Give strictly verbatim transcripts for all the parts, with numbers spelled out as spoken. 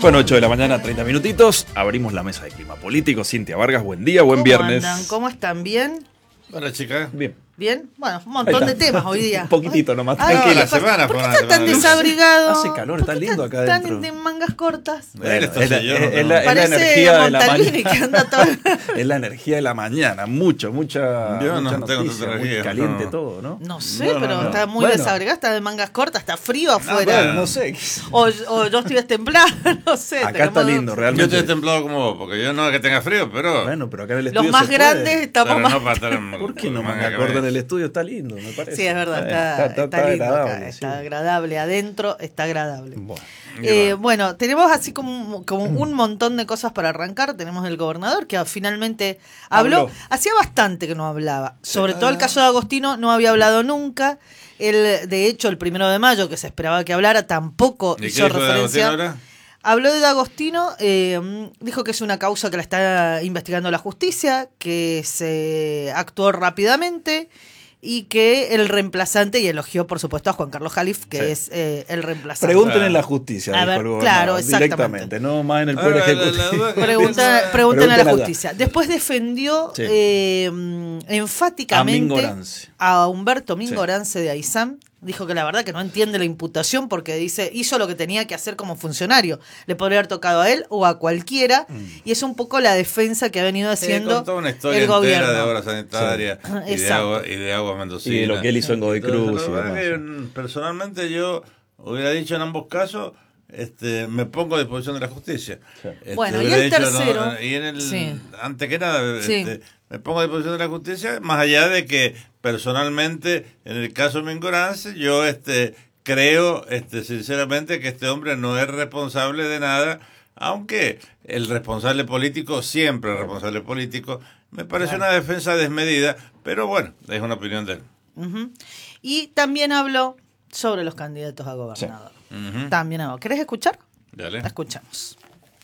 Bueno, ocho de la mañana, treinta minutitos. Abrimos la mesa de clima político. Cintia Vargas, buen día, buen ¿Cómo viernes. andan? ¿Cómo están? ¿Bien? Hola, chica. Bien. ¿Bien? Bueno, un montón de temas hoy día. Un poquitito nomás, Ay, tranquila. la semana ¿Por fue qué una está tan semana desabrigado? Hace calor, está ¿Por qué lindo está acá tan adentro. de mangas cortas? Bueno, es, la, yo, es- ¿no? es la- es la Parece energía de la Montalini mañana. que anda todo... Es la energía de la mañana. Mucho, mucha, Yo no mucha tengo noticia, tanta muy energía, caliente no. todo, ¿no? No sé, No, no, pero no. está muy Bueno. desabrigado, está de mangas cortas, está frío afuera. bueno. Bueno, no sé. O, o yo estoy destemplada, no sé. Acá tenemos- está lindo, Yo realmente. estoy templado como vos, porque yo no es que tenga frío, pero... Bueno, pero acá en el Los estudio más se puede. grandes estamos pero más... no para estar en- ¿Por qué no manga manga que corta en me- el estudio? Está lindo, me parece. Sí, es verdad, Eh, está, está, está lindo acá, agradable, está sí. agradable. Adentro está agradable. Bueno. Eh, bueno, tenemos así como, como un montón de cosas para arrancar. Tenemos el gobernador que finalmente habló. Habló. Hacía bastante que no hablaba. Sobre todo el caso de Agostino no había hablado nunca. Él, de hecho, el primero de mayo, que se esperaba que hablara, tampoco ¿Y qué hizo dijo de referencia. Agostino ahora? Habló de Agostino, eh, dijo que es una causa que la está investigando la justicia, que se actuó rápidamente y que el reemplazante, y elogió por supuesto a Juan Carlos Jalif, que Sí. es eh, el reemplazante. Pregunten en la justicia, A dijo ver, el gobernador, claro, exactamente. directamente, no más en el Poder Ahora, la- la Ejecutivo. duda que Pregunta, piensa- pregunten a la Pregunten allá. justicia. Después defendió Sí. eh, A enfáticamente Mingo Orance. a Humberto Mingo Sí. Orance de Aysán. Dijo que la verdad que no entiende la imputación porque dice hizo lo que tenía que hacer como funcionario. Le podría haber tocado a él o a cualquiera. Mm. Y es un poco la defensa que ha venido Sí, haciendo contó una historia el entera gobierno. de obra sanitaria Sí. y, de Exacto. agua, y de agua mendocina. Y de lo que él hizo en Godoy Entonces, Cruz y la verdad demás, que, sí. mm, personalmente yo hubiera dicho en ambos casos, este, me pongo a disposición de la justicia. Sí. Este, Bueno, y hubiera el dicho, no, tercero- y en el, Sí. antes que nada, Sí. este, me pongo a disposición de la justicia, más allá de que personalmente, en el caso de Mingorance, yo este, creo este, sinceramente que este hombre no es responsable de nada, aunque el responsable político, siempre el responsable político, me parece una defensa desmedida, pero bueno, es una opinión de él. Ujú. Y también habló sobre los candidatos a gobernador. Ujú. También habló. ¿Querés escuchar? Dale. Escuchamos.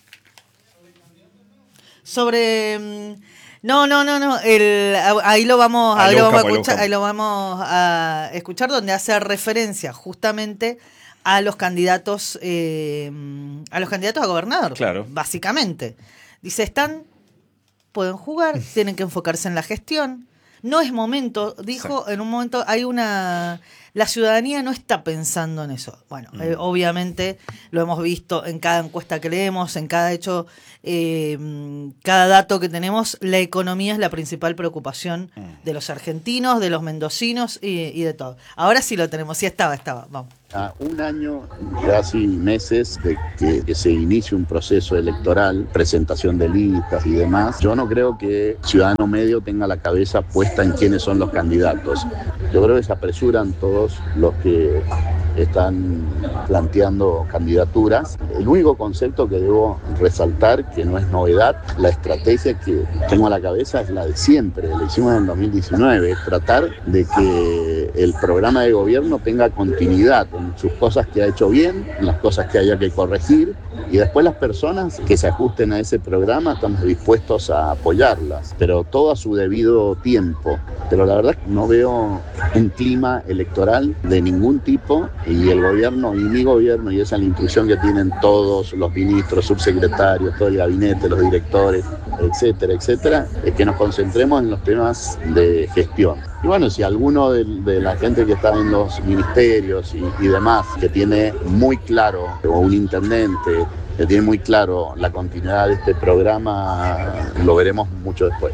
Sobre... mm, No, no, no, no. El, ahí lo vamos, Ahí ahí lo lo vamos a buscamos, ahí lo escuchar, buscamos. ahí lo vamos a escuchar, donde hace referencia justamente a los candidatos, eh, a los candidatos a gobernador. Claro. Básicamente. Dice, están, pueden jugar, tienen que enfocarse en la gestión. No es momento, dijo, en un momento hay una... La ciudadanía no está pensando en eso. Bueno, Mm. eh, obviamente lo hemos visto en cada encuesta que leemos, en cada hecho, eh, cada dato que tenemos, la economía es la principal preocupación Mm. de los argentinos, de los mendocinos y, y de todo. Ahora sí lo tenemos, sí estaba, estaba, vamos. A un año, casi meses de que, que se inicie un proceso electoral, presentación de listas y demás, yo no creo que Ciudadano Medio tenga la cabeza puesta en quiénes son los candidatos. Yo creo que se apresuran todos los que están planteando candidaturas. El único concepto que debo resaltar, que no es novedad, la estrategia que tengo a la cabeza es la de siempre, la hicimos en el dos mil diecinueve, es tratar de que el programa de gobierno tenga continuidad en sus cosas que ha hecho bien, en las cosas que haya que corregir, y después las personas que se ajusten a ese programa estamos dispuestos a apoyarlas, pero todo a su debido tiempo. Pero la verdad no veo un clima electoral de ningún tipo, y el gobierno y mi gobierno, y esa es la instrucción que tienen todos los ministros, subsecretarios, todo el gabinete, los directores, etcétera, etcétera, es que nos concentremos en los temas de gestión. Y bueno, si alguno de, de la gente que está en los ministerios y, y demás, que tiene muy claro, o un intendente, que tiene muy claro la continuidad de este programa, lo veremos mucho después.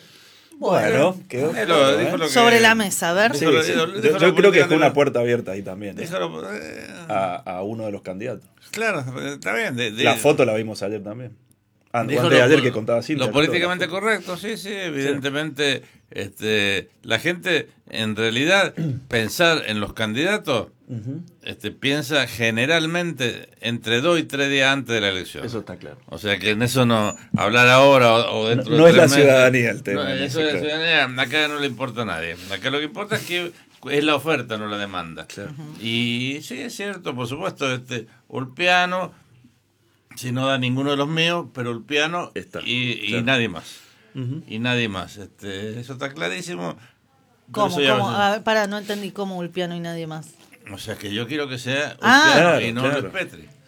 Bueno, quedó Eh, lo- claro, dijo ¿eh? lo que- Sobre la mesa, a ver. Sí, Dijo- sí. dijo- Yo, dijo yo la creo que política fue una de- puerta abierta ahí también, ¿eh? Déjalo, eh, a, a uno de los candidatos. claro, está bien. de- de- La foto la vimos ayer también. An- Dijo Antes de lo- ayer que contaba Cintia. Lo toda la políticamente foto. correcto, sí, sí, evidentemente este, la gente en realidad pensar en los candidatos Ujú. este, piensa generalmente entre dos y tres días antes de la elección. Eso está claro. O sea que en eso no, hablar ahora o, o dentro No- de no es tres la meses- ciudadanía el tema, No, en eso eso, es la claro. ciudadanía, acá no le importa a nadie. Acá lo que importa es que es la oferta, no la demanda. Claro. Y sí, es cierto, por supuesto, este Ulpiano, si no da ninguno de los míos, pero Ulpiano Está, y, y claro. nadie más. Ujú. Y nadie más. Este, eso está clarísimo. ¿Cómo? Pero eso ya ¿Cómo? va a A ver, pará, no entendí cómo Ulpiano y nadie más. ser- O sea que yo quiero que sea Ah. Ulpiano Claro, y no claro. Luis Petri.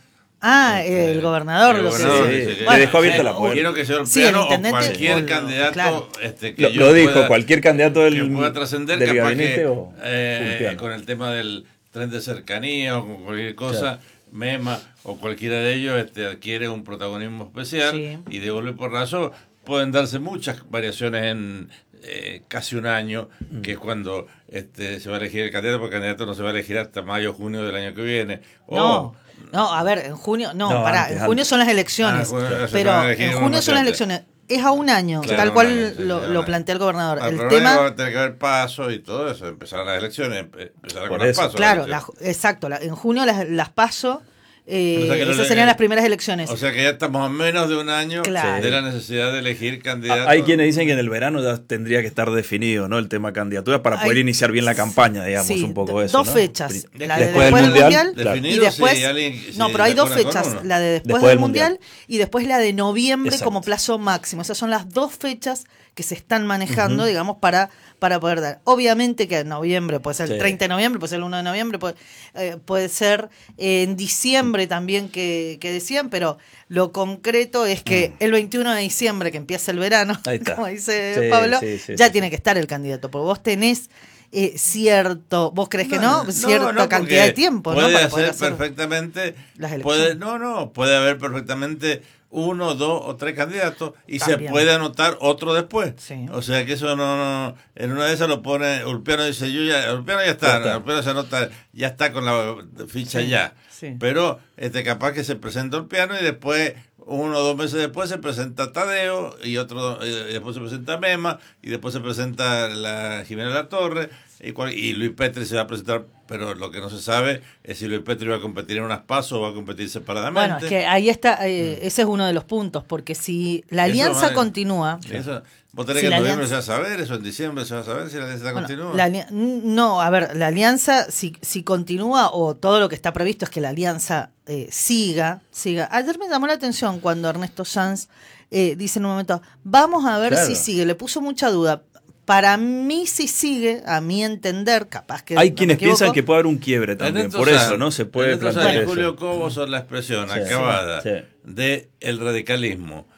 Ah, el gobernador. El lo que- gobernador sí, dice sí, que- le dejó abierta la o puerta. Quiero que sea Sí, el Olpiano o intendente, cualquier o lo- candidato claro. este, que Lo, yo lo dijo, pueda- cualquier candidato del, que pueda trascender, del capaz gabinete que o eh, Ulpiano. con el tema del tren de cercanía o con cualquier cosa, Claro. Mema o cualquiera de ellos este, adquiere un protagonismo especial Sí. y de golpe y porrazo pueden darse muchas variaciones en eh, casi un año, Mm. que es cuando este, se va a elegir el candidato, porque el candidato no se va a elegir hasta mayo o junio del año que viene. O- No, no, a ver, en junio, no, No, pará, antes, en junio antes. son las elecciones, Ah, bueno, se pero van a elegir en uno junio más son las antes. elecciones, es a un año, Claro, tal un cual año, sí, lo, ya, lo ya. plantea el gobernador. Ah, El pero luego tema, va a tener que haber pasos y todo eso, empezar las elecciones, empe- empezar Por con las eso. pasos. claro, las la- exacto, la- en junio las, las paso, eh, O sea que no esas le- serían las primeras elecciones. O sea que ya estamos a menos de un año Claro. de la necesidad de elegir candidatos. Hay quienes dicen que en el verano ya tendría que estar definido, ¿no? El tema candidaturas para poder Hay- iniciar bien la campaña, digamos, Sí, un poco d- eso. dos ¿no? fechas, Pri- la de después después del del mundial, mundial, claro. Definido, y después, si alguien- si no, pero hay se dos pone con fechas, uno. la de después, Después del del mundial, Mundial. y después la de noviembre Exacto. como plazo máximo. Esas son las dos fechas que se están manejando, digamos, para, para poder dar. Obviamente que en noviembre, puede ser el Sí. treinta de noviembre, puede ser el uno de noviembre, puede, eh, puede ser eh, en diciembre también que, que decían, pero lo concreto es que el veintiuno de diciembre, que empieza el verano, Ahí está. como dice Sí, Pablo, sí, sí, ya sí, tiene sí. que estar el candidato, porque vos tenés eh, cierto, vos crees que no, No, cierta no, cantidad de porque tiempo, ¿no? puede Para poder hacer hacer perfectamente, las elecciones. puede, no, no, puede haber perfectamente uno, dos o tres candidatos y se También. puede anotar otro después. Sí. O sea que eso no, no, en una de esas lo pone, Ulpiano dice, yo ya, Ulpiano ya Ya está, está. Ulpiano se anota, ya está con la ficha Sí, ya. sí. Pero este capaz que se presenta Ulpiano y después uno o dos meses después se presenta Tadeo y otro y después se presenta Mema y después se presenta la Jimena La Torre y, cual- y Luis Petri se va a presentar, pero lo que no se sabe es si Luis Petri va a competir en unas pasos o va a competir separadamente. Bueno, es que ahí está, eh, ese es uno de los puntos, porque si la Eso, alianza vale. continúa, Eso, vos tenés Si que la en noviembre alianza- se va a saber, eso en diciembre se va a saber si la alianza bueno, continúa. la ali- no, a ver, la alianza, si, si continúa o todo lo que está previsto es que la alianza eh, siga, siga. Ayer me llamó la atención cuando Ernesto Sanz eh, dice en un momento, vamos a ver Claro. si sigue, le puso mucha duda. Para mí si sigue, a mi entender, capaz que Hay no me quienes equivoco, piensan que puede haber un quiebre también, Ernesto por Sanz- eso, ¿no? Se puede Ernesto Sanz plantear y eso. Julio Cobo son la expresión Sí, acabada sí. de el radicalismo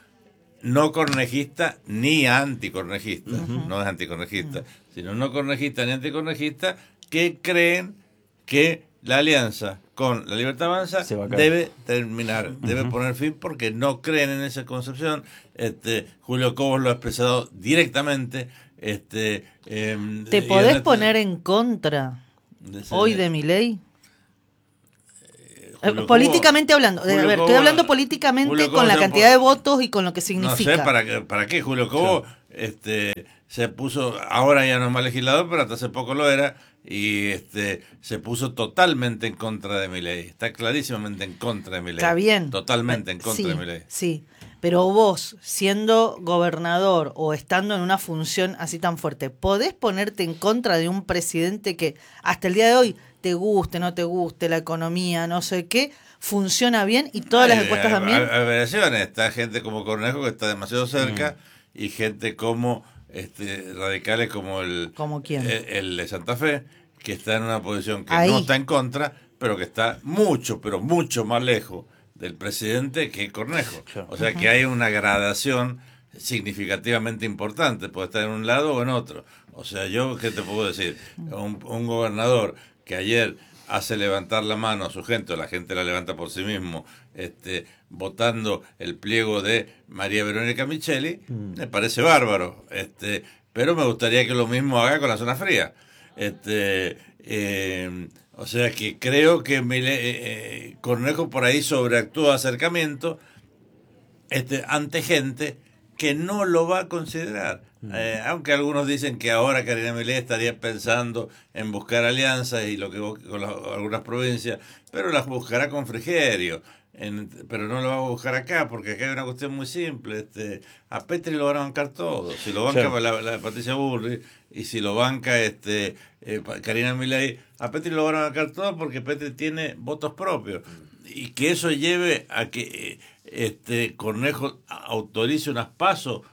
no cornejista ni anticornejista, no es anticornejista, sino no cornejista ni anticornejista, que creen que la alianza con la Libertad Avanza Se va a caer. debe terminar, debe poner fin porque no creen en esa concepción. Este, Julio Cobos lo ha expresado directamente. Este, em, ¿Te y podés Ernesto- poner en contra de ese- hoy de mi ley? Julio políticamente hablando, Julio a ver, estoy Cobo- hablando políticamente Julio Cobo con la se cantidad po- de votos y con lo que No significa. sé para qué, para qué Julio Cobo este, se puso, ahora ya no es más legislador, pero hasta hace poco lo era, y este se puso totalmente en contra de mi ley. Está clarísimamente en contra de mi ley. Está bien. Totalmente en contra sí, de mi ley. Sí, pero vos, siendo gobernador o estando en una función así tan fuerte, ¿podés ponerte en contra de un presidente que hasta el día de hoy te guste, no te guste, la economía, no sé qué, funciona bien y todas las Hay- encuestas hay- también? hay variaciones. Está gente como Cornejo que está demasiado cerca y gente como este radicales como el, ¿Como quién? el, el de Santa Fe, que está en una posición que Ahí. no está en contra, pero que está mucho, pero mucho más lejos del presidente que Cornejo. O sea que hay una gradación significativamente importante, puede estar en un lado o en otro. O sea, yo, ¿qué te puedo decir? Un, un gobernador que ayer hace levantar la mano a su gente, o la gente la levanta por sí mismo, este, votando el pliego de María Verónica Micheli, me parece bárbaro. Este, pero me gustaría que lo mismo haga con la zona fría. Este, eh, o sea que creo que Mile- eh, eh, Cornejo por ahí sobreactúa acercamiento este, ante gente que no lo va a considerar. Eh, aunque algunos dicen que ahora Karina Milei estaría pensando en buscar alianzas y lo que con las- algunas provincias, pero las buscará con Frigerio. En, pero no lo va a buscar acá, porque acá hay una cuestión muy simple. Este, a Petri lo van a bancar todo. Si lo banca Claro. la, la Patricia Bullrich y si lo banca este eh, Karina Milei, a Petri lo van a bancar todo porque Petri tiene votos propios. Y que eso lleve a que eh, este Cornejo autorice unas pasos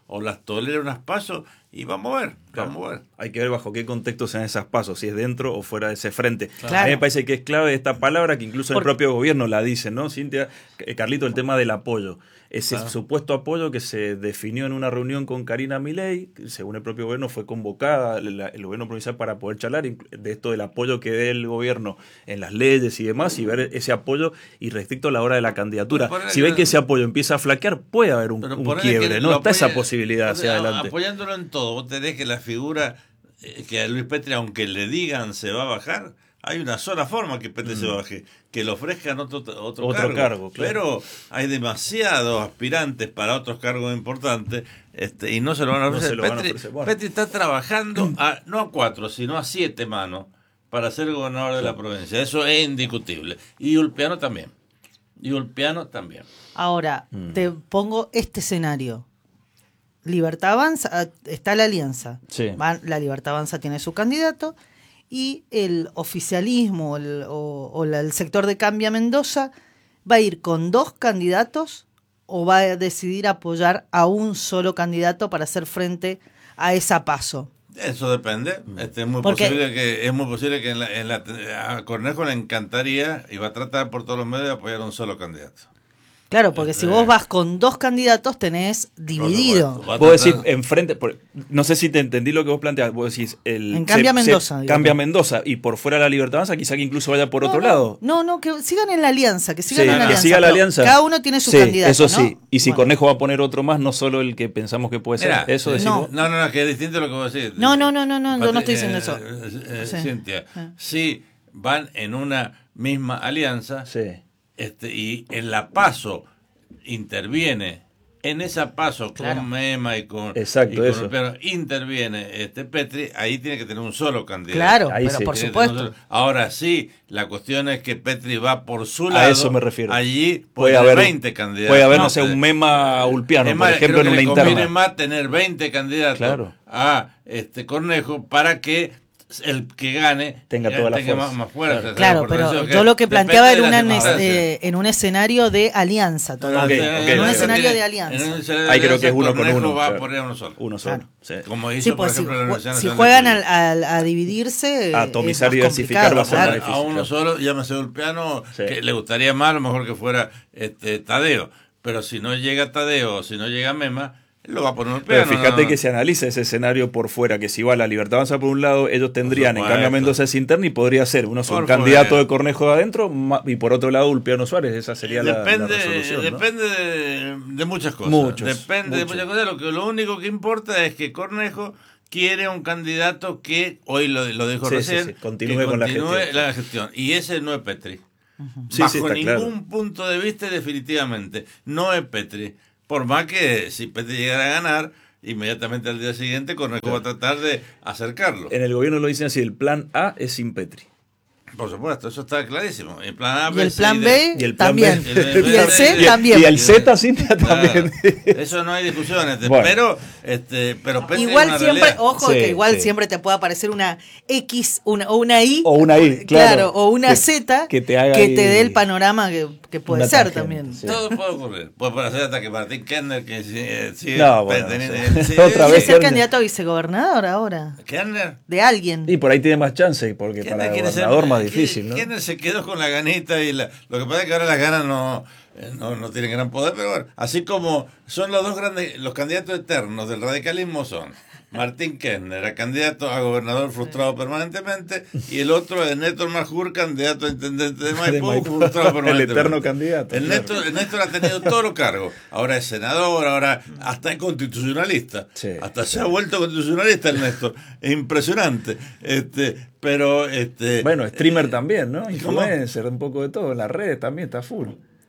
o las tolera unas pasos y vamos a ver, Claro. vamos a ver. Hay que ver bajo qué contexto sean esas pasos, si es dentro o fuera de ese frente. Claro. A mí me parece que es clave esta palabra, que incluso Por- el propio gobierno la dice, ¿no, Cintia? Eh, Carlito, el tema del apoyo. Ese Claro. supuesto apoyo que se definió en una reunión con Karina Milei, que según el propio gobierno fue convocada el, el gobierno provincial para poder charlar de esto del apoyo que dé el gobierno en las leyes y demás, y ver ese apoyo irrestricto a la hora de la candidatura. Pero ponele Si ven que- que ese apoyo empieza a flaquear, puede haber un, Pero un ponele quiebre, que ¿no? lo Está esa apoye- posibilidad hacia o sea, adelante. Apoyándolo en todo, vos tenés que la figura eh, que a Luis Petri, aunque le digan se va a bajar, hay una sola forma que Petri se baje, que le ofrezcan otro, otro, Otro cargo. cargo, claro. Pero hay demasiados aspirantes para otros cargos importantes este, y no se lo van a No ofrecer. se lo van a Petri, ofrecer, bueno. Petri está trabajando a, no a cuatro, sino a siete manos para ser gobernador de la provincia. Eso es indiscutible. Y Ulpiano también. Y Ulpiano también. Ahora, Mm. te pongo este escenario. Libertad Avanza, ah, está la alianza. Sí. Va- la Libertad Avanza tiene su candidato y el oficialismo el- o, o la- el sector de Cambia Mendoza va a ir con dos candidatos o va a decidir apoyar a un solo candidato para hacer frente a esa paso. Eso depende. Este, es muy Porque- posible que es muy posible que en la, en la, a Cornejo le encantaría y va a tratar por todos los medios de apoyar a un solo candidato. Claro, porque si Este- vos vas con dos candidatos tenés dividido. supuesto. Va a Vos tratar- decís enfrente, por- no sé si te entendí lo que vos planteás, vos decís el En Cambia Mendoza, digo. Cambia Mendoza y por fuera la Libertad Avanza, quizá que incluso vaya por No, otro no, lado. No, no, que sigan en la alianza, que sigan Sí, en la que alianza. siga la pero alianza. Cada uno tiene su Sí, candidato. eso ¿no? sí. Y si Bueno. Cornejo va a poner otro más, no solo el que pensamos que puede ser. Mira, eso decís no. vos. No, no, no, que es distinto lo que vos decís. No, no, no, no, no, yo no estoy diciendo Eh, eso. eh, eh, Sí. Cintia, Ah. si van en una misma alianza Sí. este, y en la PASO interviene, en esa PASO con Claro. Mema y con, Exacto, y con eso. Ulpiano, interviene este Petri, ahí tiene que tener un solo candidato. Claro, Ahí pero sí. por Tiene que tener un supuesto. solo- Ahora sí, la cuestión es que Petri va por su A lado. eso me refiero. Allí Puede puede haber- haber veinte candidatos. puede haber, no sé, un Eh, Mema Ulpiano, es por más, ejemplo, creo en que una le conviene interna. más tener veinte candidatos Claro. a este Cornejo para que el que gane Tenga toda la fuerza. más, más fuerza. Claro. Claro, Por pero eso que yo lo que depende planteaba de era las una, circunstancias. eh, en un escenario de alianza. No, todo. no, Ok, en ok, un ok. escenario de En alianza. un escenario de Ahí creo que es alianza, uno con Cornejo uno. va a claro. poner uno solo. Uno solo. Claro. Sí. Como hizo, Sí, por pues si, ejemplo, la Universidad si Nacional juegan de al- Turismo. al- a, dividirse, A es atomizar más y diversificar complicado, va a ser claro. más difícil. A uno claro. solo, llámese Ulpiano, Sí. que le gustaría más a lo mejor que fuera este Tadeo. Pero si no llega Tadeo, si no llega Mema, él lo va a poner Ulpiano. Pero fíjate no, que se analiza ese escenario por fuera, que si va la Libertad Avanza por un lado, ellos tendrían, en supuesto. cambio Mendoza es interna y podría ser uno solo Por candidato fuera. de Cornejo de adentro ma- y por otro lado Ulpiano Suárez, esa sería la, la depende, resolución, ¿no? depende de, de muchas cosas. Muchos, depende de muchos. muchas cosas. Lo, que, lo único que importa es que Cornejo quiere un candidato que, hoy lo, lo dijo Sí, recién, sí, sí, continúe que con la continúe gestión. la gestión. Y ese no es Petri. Sí, Bajo sí, está ningún claro. punto de vista, definitivamente, no es Petri. Por más que si Petri llegara a ganar, inmediatamente al día siguiente Cornejo va a tratar de acercarlo. En el gobierno lo dicen así, el plan A es sin Petri. Por supuesto, eso está clarísimo. El plan A, Y el C, plan D. B Y el plan también. B. Y el C Y el- también. Y el Z, Cintia, también. Claro, eso no hay discusiones, Bueno. pero este, pero Petri es Igual una siempre, realidad. ojo, Sí, que igual sí. siempre te puede aparecer una X una, o una Y. O una I, claro. o una Que- Z que te haga que ahí te dé el panorama que, que puede una ser tangente, también. sí. Todo puede ocurrir. Puede hacer hasta que Martín Kerner, que sí- sigue No, bueno, teniendo- sí. sigue- Otra ¿Quiere vez ser Kerner. candidato a vicegobernador ahora? Kerner. De alguien. Y por ahí tiene más chance, porque Kerner para quiere ser- gobernador más Kerner- difícil, ¿no? Kerner se quedó con la ganita y la, lo que pasa es que ahora las ganas no, eh, no, no tienen gran poder, pero bueno, así como son los dos grandes, los candidatos eternos del radicalismo son Martín Kerner, el candidato a gobernador frustrado permanentemente, y el otro es Néstor Majur, candidato a intendente de Maipú, De Maipú. frustrado El permanentemente. eterno candidato, El claro. Néstor, el Néstor ha tenido todos los cargos. Ahora es senador, ahora hasta es constitucionalista. Sí. Hasta se ha vuelto constitucionalista el Néstor. Es impresionante. Este, pero este Bueno, streamer también, ¿no? ¿cómo? Influencer, un poco de todo. En las redes también está full.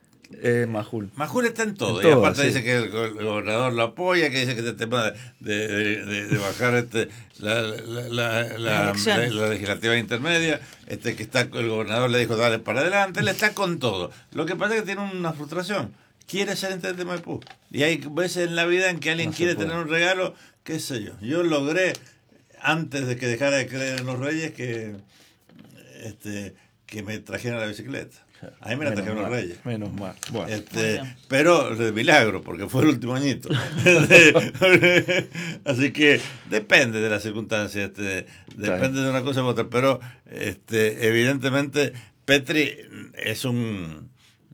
Eh, Majul. Majul está en todo, En y todo, aparte sí. dice que el, go- el gobernador lo apoya, que dice que este tema de, de, de- de bajar este la, la, la, la- elecciones. la- la legislativa intermedia, este que está el gobernador le dijo dale para adelante, él está con todo. Lo que pasa es que tiene una frustración, quiere ser intendente de Maipú. Y hay veces en la vida en que alguien No se quiere puede. tener un regalo, qué sé yo. Yo logré, antes de que dejara de creer en los reyes, que este que me trajeran la bicicleta. A mí me la Menos trajeron los mal, Reyes. Menos mal. Bueno. Este, pero de milagro, porque fue el último añito. Así que depende de las circunstancias, este, depende de una cosa u otra. Pero este, evidentemente Petri es un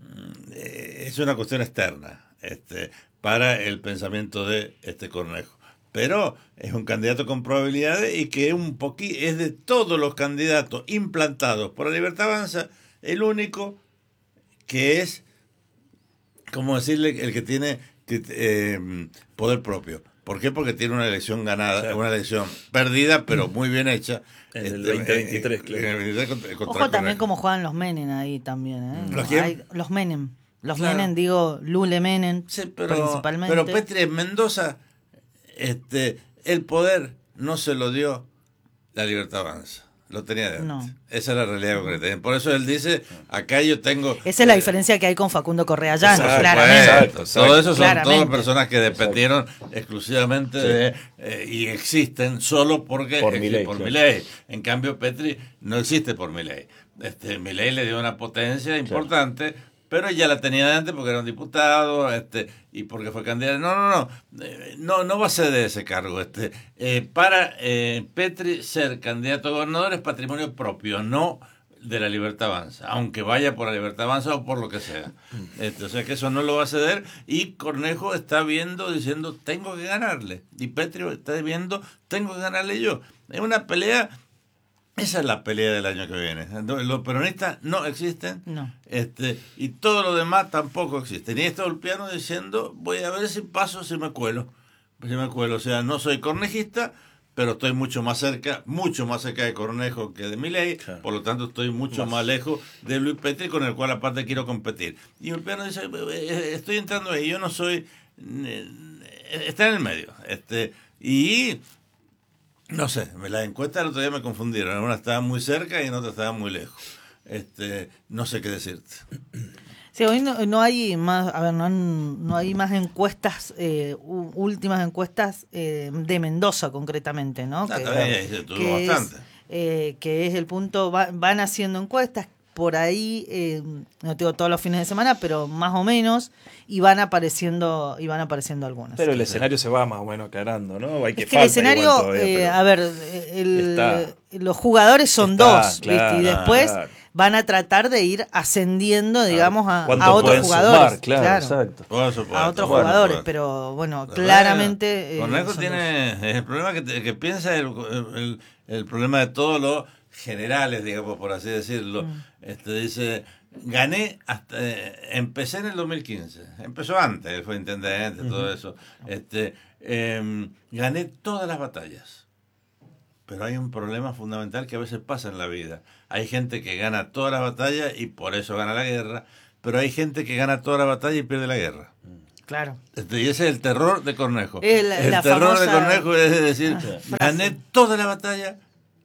es una cuestión externa este, para el pensamiento de este Cornejo. Pero es un candidato con probabilidades y que un poqui, es de todos los candidatos implantados por la Libertad Avanza, el único que es, ¿cómo decirle?, el que tiene eh, poder propio. ¿Por qué? Porque tiene una elección ganada, claro. Una elección perdida, pero muy bien hecha. En el veinte veintitrés, eh, claro. En el veintitrés contra, contra Ojo también cómo juegan los Menem ahí también. ¿eh? ¿Los quién? Hay, los Menem. Los claro. Menem, digo, Lule Menem, sí, pero, principalmente. Pero Petri en Mendoza, este, el poder no se lo dio la Libertad Avanza. Lo tenía de antes. No. Esa es la realidad concreta. Por eso él dice, acá yo tengo... Esa es la diferencia que hay con Facundo Correa Llanos, claramente. Exacto, exacto. Todo eso son claramente. todas personas que dependieron exacto. exclusivamente sí. de... Eh, y existen solo porque... Por mi ley. Por claro. mi ley. En cambio, Petri no existe por mi ley. Este, mi ley le dio una potencia importante... Claro. Pero ya la tenía de antes porque era un diputado este, y porque fue candidato. No, no, no. No, no va a ser de ese cargo. Este, eh, para eh, Petri ser candidato a gobernador es patrimonio propio, no de la Libertad Avanza. Aunque vaya por la Libertad Avanza o por lo que sea. Este, o sea que eso no lo va a ceder. Y Cornejo está viendo, diciendo, tengo que ganarle. Y Petri está viendo, tengo que ganarle yo. Es una pelea... Esa es la pelea del año que viene. Los peronistas no existen no. Este, y todo lo demás tampoco existe. Y está Ulpiano diciendo, voy a ver si paso, si me cuelo. Si me cuelo. O sea, no soy cornejista, pero estoy mucho más cerca, mucho más cerca de Cornejo que de Milei. Claro. Por lo tanto, estoy mucho más. más lejos de Luis Petri, con el cual aparte quiero competir. Y Ulpiano dice, estoy entrando ahí, yo no soy... Está en el medio. Este, y... No sé, las encuestas el otro día me confundieron. Una estaba muy cerca y en otra estaba muy lejos. Este, no sé qué decirte. Sí, hoy no, no hay más, a ver, no, han, no hay más encuestas, eh, últimas encuestas eh, de Mendoza concretamente, ¿no? Ah, que, también, se tuvo que bastante. Es, eh, que es el punto, va, van haciendo encuestas por ahí, eh, no digo todos los fines de semana, pero más o menos, y van apareciendo y van apareciendo algunas. Pero el escenario se va más o menos aclarando, ¿no? Hay que es que el escenario, todavía, eh, a ver, el, los jugadores son está, dos, claro, ¿viste? Y después claro. van a tratar de ir ascendiendo, digamos, a, a otros jugadores. Sumar, claro, claro. Exacto. Por supuesto, a otros bueno, jugadores, bueno. pero bueno, claramente... Eh, Cornejo tiene dos. El problema que, te, que piensa el, el, el problema de todos los generales, digamos, por así decirlo. Mm. Este dice, gané hasta eh, empecé en el dos mil quince, empezó antes, él fue intendente, uh-huh. todo eso. Este eh, gané todas las batallas. Pero hay un problema fundamental que a veces pasa en la vida. Hay gente que gana todas las batallas y por eso gana la guerra, pero hay gente que gana toda la batalla y pierde la guerra. Claro. Este, y ese es el terror de Cornejo. El, el la terror famosa... de Cornejo es decir, ah, gané toda la batalla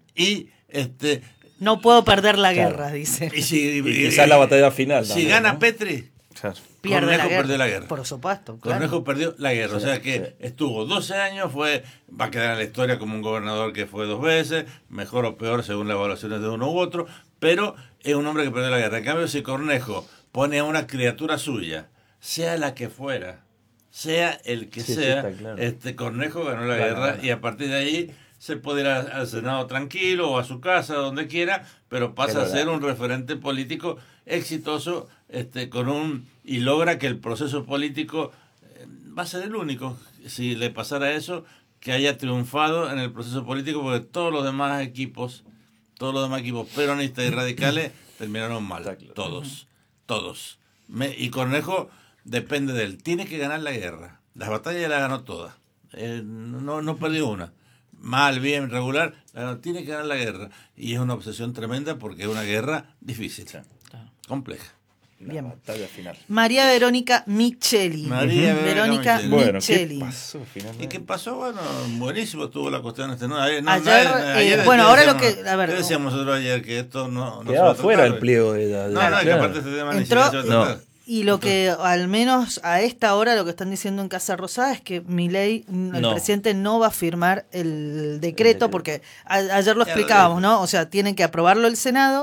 y este no puedo perder la guerra, claro. dice. Y, si, y, y quizás la batalla final. Si también, gana ¿no? Petri, claro. Pierde Cornejo la guerra. perdió la guerra. Por supuesto. Claro. Cornejo perdió la guerra. Sí, o sea que sí. estuvo doce años, fue va a quedar en la historia como un gobernador que fue dos veces, mejor o peor según las evaluaciones de uno u otro, pero es un hombre que perdió la guerra. En cambio, si Cornejo pone a una criatura suya, sea la que fuera, sea el que sí, sea, sí, claro. este Cornejo ganó la claro, guerra claro. y a partir de ahí se puede ir al Senado tranquilo o a su casa, donde quiera, pero pasa pero a ser un referente político exitoso este, con un y logra que el proceso político eh, va a ser el único, si le pasara eso, que haya triunfado en el proceso político, porque todos los demás equipos, todos los demás equipos peronistas y radicales terminaron mal, claro. todos, todos. Me, y Cornejo depende de él, tiene que ganar la guerra, las batallas ya las ganó todas, eh, no, no perdió una. Mal, bien, regular, tiene que ganar la guerra. Y es una obsesión tremenda porque es una guerra difícil, claro. compleja. La bien. batalla final. María Verónica Micheli. María uh-huh. Verónica Micheli. Bueno, Micheli. ¿qué pasó finalmente? ¿Y qué pasó? Bueno, buenísimo estuvo la cuestión. Este, no, ayer, no, ayer, nadie, eh, ayer bueno, ahora decíamos, lo que... A ver, ¿qué decíamos nosotros ayer? Que esto no... no quedaba fuera el pliego de la... De no, la, no, claro. que aparte este tema Entró, ni siquiera se va a tratar. No. Y lo que al menos a esta hora lo que están diciendo en Casa Rosada es que Milei, el no. presidente, no va a firmar el decreto, el decreto. porque a, ayer lo ya explicábamos, lo ¿no? O sea, tienen que aprobarlo el Senado,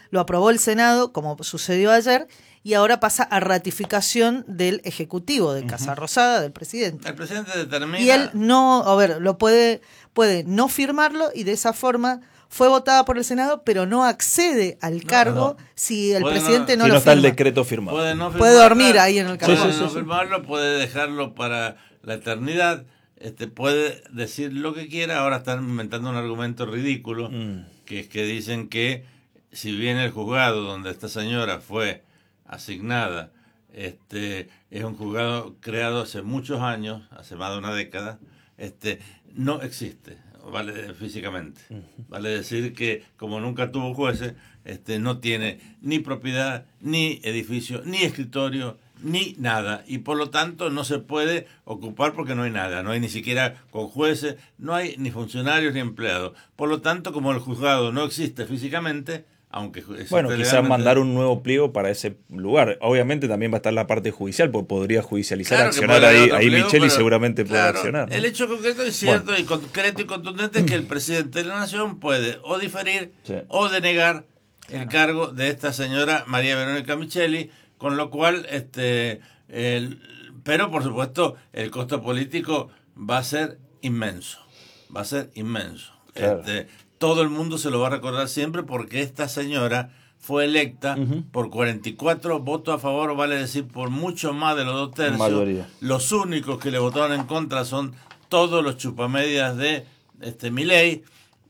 lo aprobó el Senado, como sucedió ayer, y ahora pasa a ratificación del Ejecutivo, de Casa Rosada, del presidente. El presidente determina... Y él no, a ver, lo puede, puede no firmarlo y de esa forma fue votada por el Senado, pero no accede al cargo no. si el Puede presidente no- no, si lo no está el firma. decreto firmado. Puede, no Puede firmarla, dormir ahí en el cargo. Puede Sí, sí, no sí. firmarlo, puede dejarlo para la eternidad, este, puede decir lo que quiera. Ahora están inventando un argumento ridículo, Mm. que es que dicen que si bien el juzgado donde esta señora fue asignada este es un juzgado creado hace muchos años, hace más de una década, este no existe, vale físicamente. Vale decir que como nunca tuvo jueces, este no tiene ni propiedad, ni edificio, ni escritorio, ni nada, y por lo tanto no se puede ocupar porque no hay nada, no hay ni siquiera con jueces, no hay ni funcionarios ni empleados. Por lo tanto, como el juzgado no existe físicamente, aunque existe Bueno, quizás legalmente, mandar un nuevo pliego para ese lugar. Obviamente también va a estar la parte judicial, porque podría judicializar, claro que accionar puede haber ahí, otro ahí pliego, Micheli pero, seguramente puede claro, accionar, ¿no? El hecho concreto es cierto y concreto y contundente es que el presidente de la Nación puede o diferir Sí. o denegar el cargo de esta señora María Verónica Micheli, con lo cual, este, el, pero por supuesto el costo político va a ser inmenso, va a ser inmenso. Claro. Este, todo el mundo se lo va a recordar siempre porque esta señora fue electa Ujú. por cuarenta y cuatro votos a favor, vale decir, por mucho más de los dos tercios. Mayoría. Los únicos que le votaron en contra son todos los chupamedias de este Milei,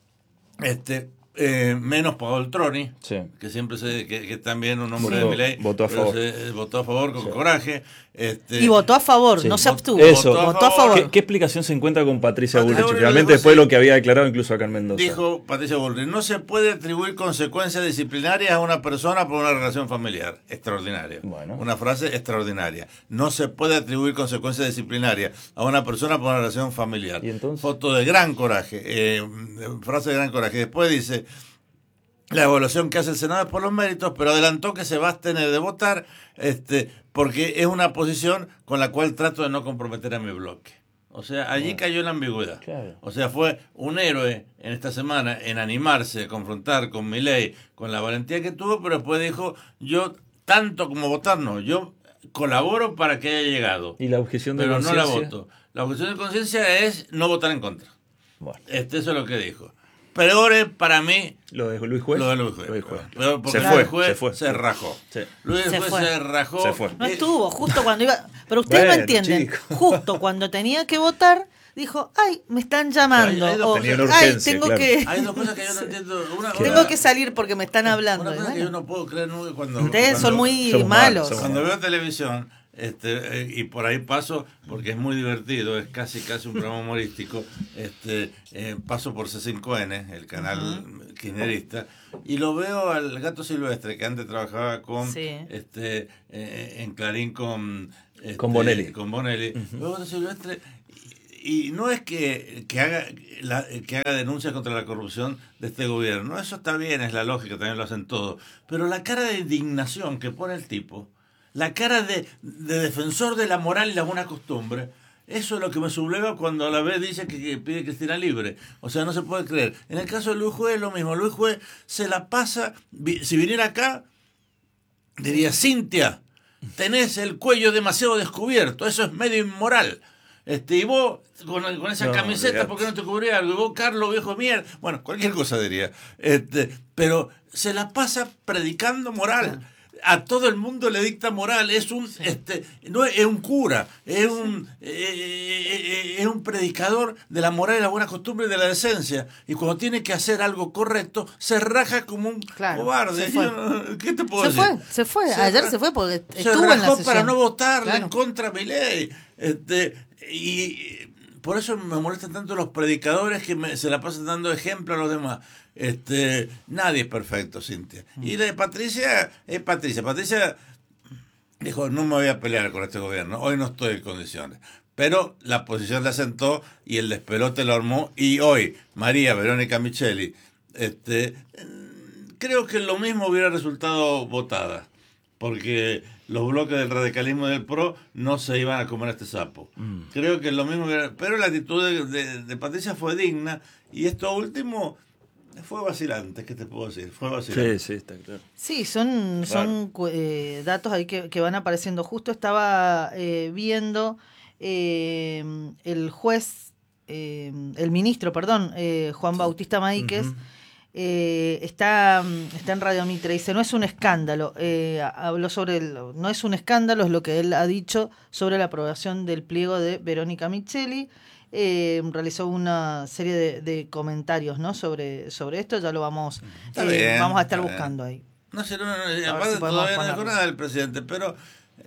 este eh, menos Paul Troni, Sí. que siempre se que, que también un hombre Votó- de Milei, votó a pero favor. se- votó a favor con Sí. coraje. Este, Y votó a favor, Sí. no se Vot- abstuvo. Eso. Votó a favor. ¿Qué, qué explicación se encuentra con Patricia Patricia Bullrich? Bullrich Realmente dijo, después sí. de lo que había declarado incluso acá en Mendoza. Dijo Patricia Bullrich, no se puede atribuir consecuencias disciplinarias a una persona por una relación familiar. Extraordinaria. Bueno. Una frase extraordinaria. No se puede atribuir consecuencias disciplinarias a una persona por una relación familiar. ¿Y entonces? Foto de gran coraje. eh, frase de gran coraje. Después dice, la evaluación que hace el Senado es por los méritos, pero adelantó que se va a abstener de votar este, porque es una posición con la cual trato de no comprometer a mi bloque. O sea, allí Bueno. cayó la ambigüedad. Claro. O sea, fue un héroe en esta semana en animarse, a confrontar con Milei, con la valentía que tuvo, pero después dijo, yo tanto como votar no, yo colaboro para que haya llegado, ¿Y la objeción de pero no la conciencia? voto. La objeción de conciencia es no votar en contra. Bueno, Este, eso es lo que dijo. Peor es para mí lo de Luis Juez. lo de Luis Juez. Luis Juez. Peor porque Se Luis fue, Juez se fue. se rajó. Sí. Luis Se Juez fue. se rajó. Se fue. No Eh, estuvo, justo cuando iba... Pero ustedes Bueno, no entienden. chico. Justo cuando tenía que votar, dijo, ay, me están llamando. Hay- hay dos- O, Tenía una ay, urgencia, tengo claro. que... Hay dos cosas que yo no entiendo. Una, Tengo una- que salir porque me están hablando. Una Y cosa que yo bueno, no puedo creer nunca cuando... ustedes cuando- son muy somos malos. malos, somos Cuando veo televisión, este, eh, y por ahí paso, porque es muy divertido, es casi casi un programa humorístico, este, eh, paso por C cinco N, el canal kirchnerista, y lo veo al Gato Silvestre, que antes trabajaba con Sí. este eh, en Clarín con... este, Con Bonelli. Con Bonelli. Veo a Gato Silvestre... Y no es que, que haga la, que haga denuncias contra la corrupción de este gobierno, eso está bien, es la lógica, también lo hacen todos, pero la cara de indignación que pone el tipo, la cara de, de defensor de la moral y la buena costumbre, eso es lo que me subleva cuando a la vez dice que, que pide Cristina libre. O sea, no se puede creer. En el caso de Luis Juez es lo mismo. Luis Juez se la pasa, vi- si viniera acá, diría, Cintia, tenés el cuello demasiado descubierto, eso es medio inmoral. Este, y vos, con, con esa No, camiseta, olvidate. ¿por qué no te cubrí algo? Y vos, Carlos, viejo de mierda. Bueno, cualquier cosa diría. Este, pero se la pasa predicando moral. A todo el mundo le dicta moral. Es un, este, no es, es un cura, es un, eh, eh, eh, es un predicador de la moral y la buena costumbre y de la decencia. Y cuando tiene que hacer algo correcto, se raja como un Claro, cobarde. se fue. Yo no- ¿Qué te puedo se decir? fue, se fue. Se Ayer ra- se fue porque se estuvo en la rajó sesión. para no votarle Claro. en contra de Milei. Este, y por eso me molestan tanto los predicadores que me- se la pasan dando ejemplo a los demás. Este, nadie es perfecto, Cintia. Y la de Patricia es Patricia. Patricia dijo, no me voy a pelear con este gobierno, hoy no estoy en condiciones. Pero la posición la sentó y el despelote lo armó. Y hoy, María Verónica Micheli, este, creo que lo mismo hubiera resultado votada. Porque los bloques del radicalismo y del PRO no se iban a comer a este sapo. Mm. Creo que lo mismo hubiera... Pero la actitud de, de, de Patricia fue digna. Y esto último, Fue vacilante, ¿qué te puedo decir? Fue vacilante. Sí, sí, está claro. Sí, son, son eh, datos ahí que, que van apareciendo. Justo estaba eh, viendo eh, el juez, eh, el ministro, perdón, eh, Juan Bautista Maíquez, uh-huh. eh, está, está en Radio Mitre, dice, no es un escándalo, eh, habló sobre, el, no es un escándalo, es lo que él ha dicho sobre la aprobación del pliego de Verónica Micheli. Eh, realizó una serie de, de comentarios, ¿no? sobre, sobre esto, ya lo vamos eh, bien, vamos a estar buscando bien. ahí. No sé, no, no, no, aparte si todavía no dijo nada del presidente, pero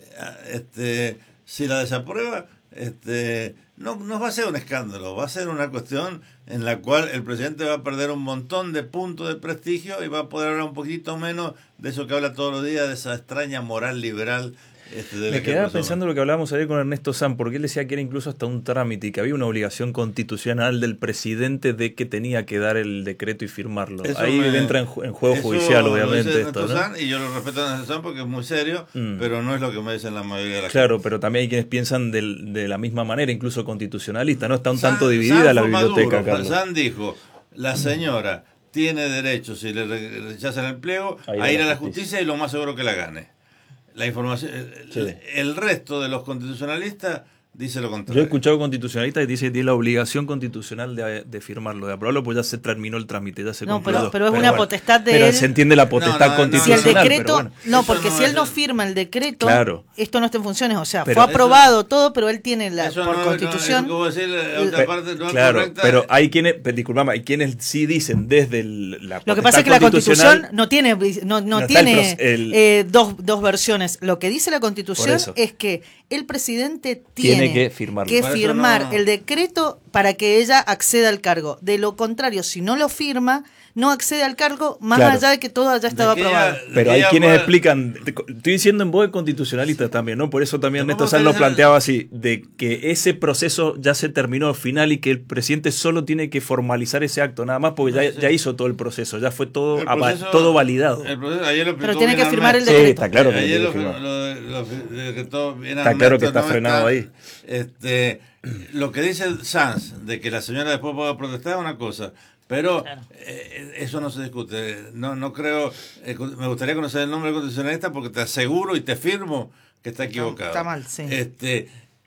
este, si la desaprueba, este, no, no va a ser un escándalo, va a ser una cuestión en la cual el presidente va a perder un montón de puntos de prestigio y va a poder hablar un poquito menos de eso que habla todos los días, de esa extraña moral liberal. Este, Me quedaba pensando lo que hablábamos ayer con Ernesto Sanz, porque él decía que era incluso hasta un trámite y que había una obligación constitucional del presidente de que tenía que dar el decreto y firmarlo. Eso Ahí me, entra en, en juego judicial, obviamente. Esto, ¿no? Sanz, y yo lo respeto a Ernesto Sanz porque es muy serio, mm. pero no es lo que me dicen la mayoría de la Claro, gente. Pero también hay quienes piensan de, de la misma manera, incluso constitucionalista, ¿no? Está un Sanz, tanto dividida Sanz la biblioteca, Maduro, Carlos. Sanz dijo, la señora tiene derecho, si le rechazan el pliego, Ahí a ir a la justicia. justicia y lo más seguro que la gane. La información, sí. el, el resto de los constitucionalistas dice lo contrario. Yo he escuchado constitucionalistas que dicen que tiene la obligación constitucional de, de firmarlo, de aprobarlo, pues ya se terminó el trámite, ya se no, concluyó. Pero, pero es pero una bueno, potestad de pero él. se entiende la potestad no, no, constitucional. Si el decreto, pero bueno. no, porque no si él no firma el decreto, claro. esto no está en funciones. O sea, pero fue aprobado eso, todo, pero él tiene la por no, constitución. No, decir, la otra parte no claro, correcta. Pero hay quienes, disculpame, hay quienes sí dicen desde el, la Lo que pasa es que la constitución no tiene, no, no, no tiene el, eh, dos, dos versiones. Lo que dice la constitución es que el presidente tiene, tiene que firmarlo. Que firmar no, no. el decreto para que ella acceda al cargo. De lo contrario, si no lo firma, no accede al cargo, más claro. allá de que todo haya estado aprobado. Ella, Pero hay quienes puede... explican, estoy diciendo en voz de constitucionalistas también, ¿no? Por eso también Néstor Sanz lo planteaba así, de que ese proceso ya se terminó al final y que el presidente solo tiene que formalizar ese acto, nada más, porque ya, sí. ya hizo todo el proceso, ya fue todo, proceso, todo validado. El proceso, ayer lo Pero tiene que firmar el decreto. Sí, está claro que ayer lo, lo, lo, lo, decretó bien Está claro que está no frenado está, ahí. Este, lo que dice Sanz, de que la señora después pueda protestar, es una cosa. Pero claro. eh, eso no se discute. No, no creo. Eh, me gustaría conocer el nombre del constitucionalista porque te aseguro y te firmo que está equivocado. Está mal, sí. Este,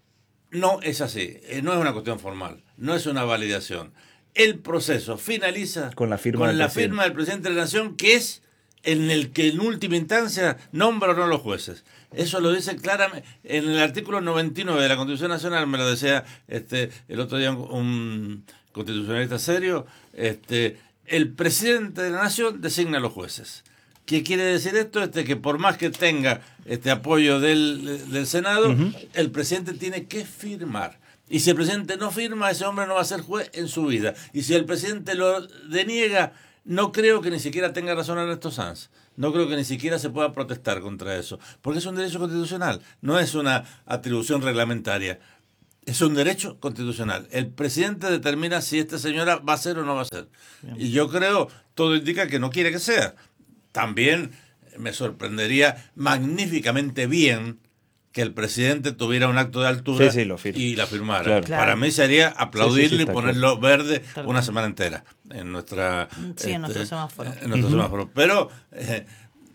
no es así. Eh, no es una cuestión formal. No es una validación. El proceso finaliza con la firma, con del, la presidente. firma del presidente de la Nación, que es en el que en última instancia nombra o no los jueces. Eso lo dice claramente en el artículo noventa y nueve de la Constitución Nacional. Me lo decía este el otro día un, un constitucionalista serio. Este, el presidente de la Nación designa a los jueces. ¿Qué quiere decir esto? Este, que por más que tenga este apoyo del, del Senado, uh-huh. el presidente tiene que firmar. Y si el presidente no firma, ese hombre no va a ser juez en su vida. Y si el presidente lo deniega, no creo que ni siquiera tenga razón Ernesto Sanz. No creo que ni siquiera se pueda protestar contra eso. Porque es un derecho constitucional, no es una atribución reglamentaria. Es un derecho constitucional. El presidente determina si esta señora va a ser o no va a ser. Bien. Y yo creo, todo indica que no quiere que sea. También me sorprendería magníficamente bien que el presidente tuviera un acto de altura sí, sí, y la firmara. Claro. Para mí sería aplaudirle sí, sí, sí, y ponerlo claro. verde una semana entera en nuestra sí, este, en nuestro semáforo. En nuestro uh-huh. semáforo. Pero eh,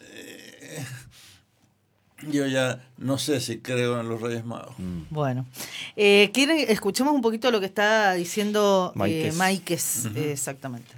eh, yo ya no sé si creo en los Reyes Magos. Bueno, eh, ¿quieren, escuchemos un poquito lo que está diciendo Maíquez, eh, Maíquez uh-huh. eh, exactamente.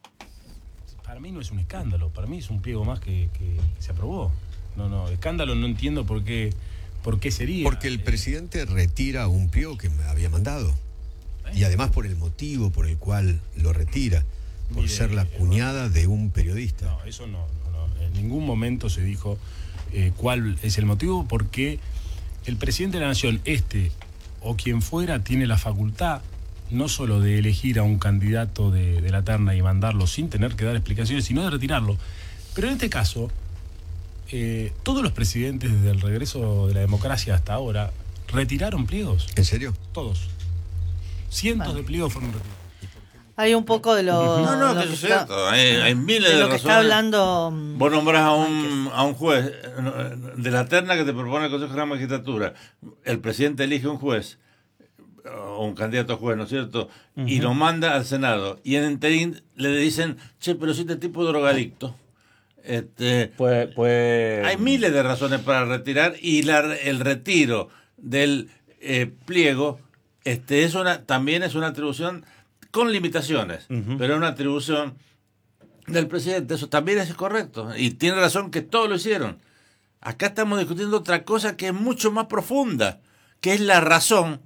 Para mí no es un escándalo, para mí es un pliego más que, que se aprobó. No, no, escándalo no entiendo por qué, por qué sería. Porque el presidente retira un pliego que me había mandado. ¿Eh? Y además por el motivo por el cual lo retira, por Mire, ser la cuñada de un periodista. No, eso no, no, no. En ningún momento se dijo eh, cuál es el motivo, porque el presidente de la Nación, este o quien fuera, tiene la facultad no solo de elegir a un candidato de, de la terna y mandarlo sin tener que dar explicaciones, sino de retirarlo. Pero en este caso, eh, todos los presidentes desde el regreso de la democracia hasta ahora retiraron pliegos. ¿En serio? Todos. Cientos vale. de pliegos fueron retirados. Hay un poco de lo... No, no, lo que que es está, cierto. Hay, hay miles de, de lo razones. que está hablando... Vos nombrás a un, a un juez de la terna que te propone el Consejo de la Magistratura. El presidente elige un juez. o un candidato a juez, ¿no es cierto? Uh-huh. Y lo manda al Senado. Y en interín le dicen, che, pero si este tipo es drogadicto. Este, pues, pues... Hay miles de razones para retirar y la, el retiro del eh, pliego este, es una, también es una atribución con limitaciones, uh-huh. pero es una atribución del presidente. Eso también es correcto. Y tiene razón que todos lo hicieron. Acá estamos discutiendo otra cosa que es mucho más profunda, que es la razón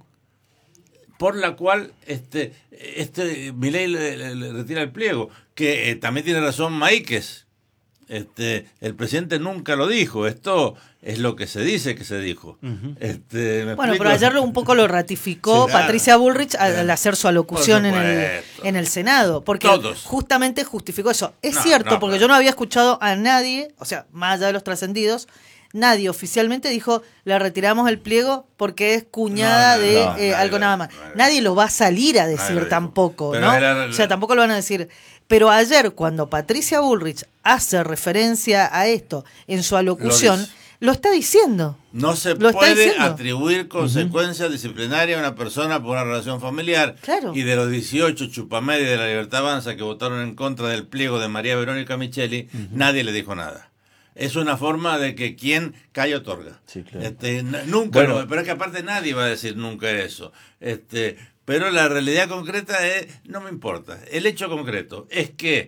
por la cual este, este Milei le, le, le retira el pliego, que eh, también tiene razón Maíquez. Este, el presidente nunca lo dijo, esto es lo que se dice que se dijo. Uh-huh. Este, ¿me bueno, explico? pero ayer un poco lo ratificó sí, Patricia Bullrich al, al hacer su alocución en el, en el Senado, porque Todos. justamente justificó eso. Es no, cierto, no, porque no. yo no había escuchado a nadie, o sea, más allá de los trascendidos, nadie oficialmente dijo, le retiramos el pliego porque es cuñada no, no, de no, eh, algo nada más. Nadie, nadie lo va a salir a decir tampoco, ¿no? Era, o sea, tampoco lo van a decir. Pero ayer, cuando Patricia Bullrich hace referencia a esto en su alocución, lo, lo está diciendo. No se lo puede atribuir consecuencias uh-huh. disciplinarias a una persona por una relación familiar. Claro. Y de los dieciocho chupamedia de la Libertad Avanza que votaron en contra del pliego de María Verónica Micheli, uh-huh. nadie le dijo nada. Es una forma de que quien calla otorga. Sí, claro. Este, nunca, bueno, lo, pero es que aparte nadie va a decir nunca eso. Este, pero la realidad concreta es, no me importa. El hecho concreto es que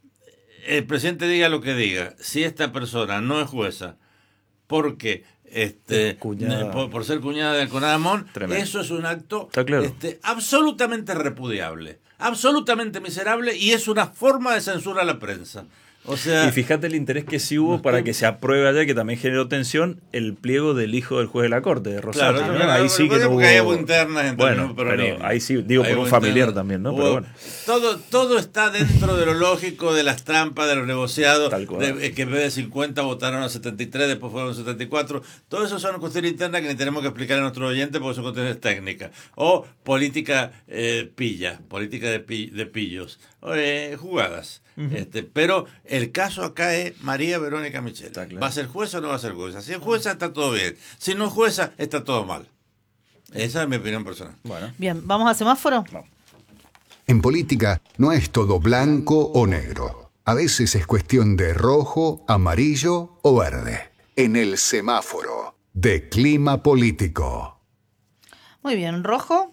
el presidente diga lo que diga. Si esta persona no es jueza, porque este, por, por ser cuñada del Conadamón, eso es un acto claro. este, absolutamente repudiable, absolutamente miserable y es una forma de censura a la prensa. O sea, y fíjate el interés que sí hubo para que se apruebe allá, que también generó tensión, el pliego del hijo del juez de la corte, de Rosario. Claro, ¿no? claro, ahí sí que no hubo... hay internas entre bueno, pero ahí sí, digo, por un familiar también, ¿no? Hubo, pero bueno. todo, todo está dentro de lo lógico, de las trampas, de los negociados, de, que en vez de cincuenta votaron a setenta y tres, después fueron setenta y cuatro. Todo eso son cuestiones internas que ni tenemos que explicar a nuestros oyentes porque son cuestiones técnicas. O política eh, pilla, política de, pi, de pillos, o, eh, jugadas. Uh-huh. Este, pero el caso acá es María Verónica Micheli. Claro. ¿Va a ser jueza o no va a ser jueza? Si es jueza está todo bien. Si no es jueza está todo mal. Esa es mi opinión personal. Bueno. Bien, ¿vamos a semáforo? No. En política no es todo blanco o negro. A veces es cuestión de rojo, amarillo o verde. En el semáforo de Clima Político. Muy bien, ¿rojo?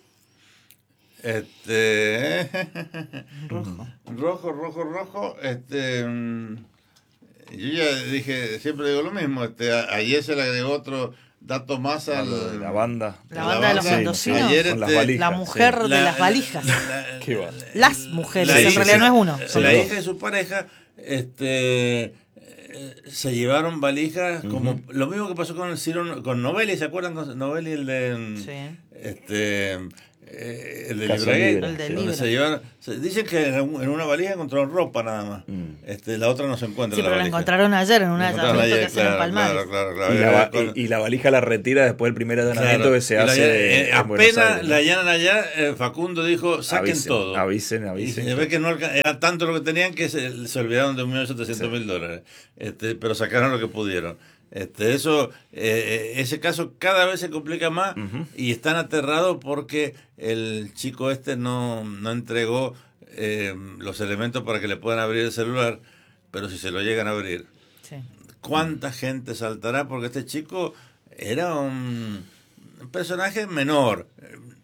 Este rojo rojo rojo rojo este yo ya dije, siempre digo lo mismo, este ayer se le agregó otro dato más a la, la banda la, la banda, banda de los mendocinos, sí, ayer, este, la mujer sí. de la, las valijas la, la, Qué va. las mujeres, la en hija, realidad no es uno, son la hija y su pareja este se llevaron valijas uh-huh. como lo mismo que pasó con el Ciro, con Novelli, ¿se acuerdan? Con Novelli, el de sí. este Eh, el de Libre, se llevan, se, dicen que en una valija encontraron ropa nada más. Mm. Este, la otra no se encuentra. Sí, la pero valija. la encontraron ayer en una allanamiento que hacen claro, en Palmares. Claro, claro, claro, y, la, y, y la valija la retira después del primer allanamiento claro. que se hace. La, eh, apenas la allanan allá, eh, Facundo dijo: saquen avisen, todo. Avisen, avisen. Y se ve que no era tanto lo que tenían que se, se olvidaron de un millón setecientos mil dólares. Este, pero sacaron lo que pudieron. Este, eso, eh, ese caso cada vez se complica más uh-huh. y están aterrados porque el chico este no, no entregó eh, los elementos para que le puedan abrir el celular, pero si se lo llegan a abrir, sí. ¿cuánta gente saltará? Porque este chico era un personaje menor,